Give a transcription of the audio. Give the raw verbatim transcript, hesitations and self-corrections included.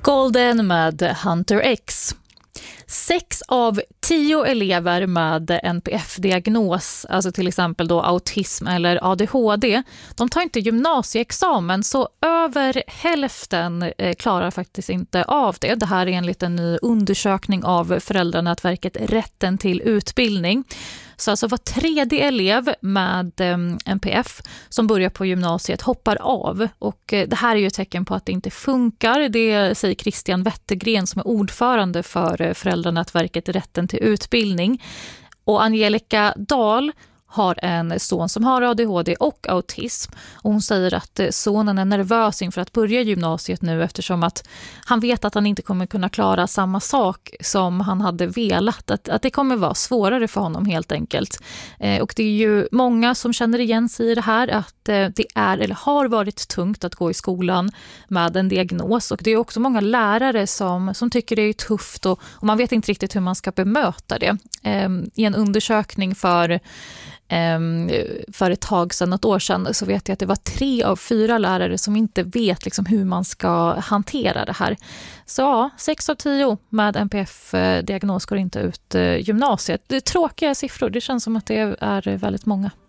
Golden med Hunter X. Sex av tio elever med N P F-diagnos, alltså till exempel då autism eller A D H D, de tar inte gymnasieexamen, så över hälften klarar faktiskt inte av det. Det här är enligt en ny undersökning av föräldranätverket Rätten till utbildning. Så alltså var tredje elev med N P F som börjar på gymnasiet hoppar av. Och det här är ju ett tecken på att det inte funkar. Det säger Christian Wettergren som är ordförande för föräldranätverket Rätten till utbildning. Och Angelica Dahl har en son som har A D H D och autism. Och hon säger att sonen är nervös inför att börja gymnasiet nu, eftersom att han vet att han inte kommer kunna klara samma sak som han hade velat. Att, att det kommer vara svårare för honom helt enkelt. Eh, och det är ju många som känner igen sig i det här, att eh, det är eller har varit tungt att gå i skolan med en diagnos. Och det är också många lärare som, som tycker det är tufft och, och man vet inte riktigt hur man ska bemöta det. Eh, I en undersökning för för ett tag sedan, ett år sedan, så vet jag att det var tre av fyra lärare som inte vet liksom hur man ska hantera det här. Så ja, sex av tio med N P F-diagnos går inte ut gymnasiet. Det är tråkiga siffror, det känns som att det är väldigt många.